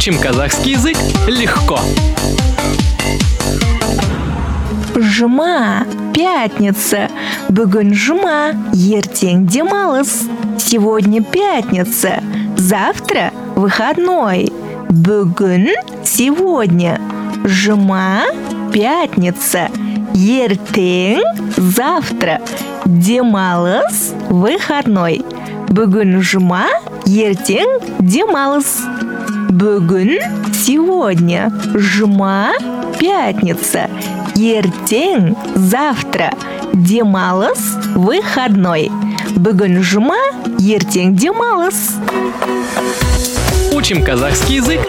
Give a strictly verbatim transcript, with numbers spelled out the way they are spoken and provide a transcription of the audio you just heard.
Учим казахский язык легко. Жұма, пятница. Бүгін жұма, ертең демалыс. Сегодня пятница, завтра выходной. Бүгін сегодня. Жұма, пятница. Ертең, завтра. Демалыс, выходной. Бүгін жұма, ертең демалыс. Бүгін сегодня. Жұма, пятница. Ертең, завтра. Демалыс, выходной. Бүгін жұма, ертең демалыс. Учим казахский язык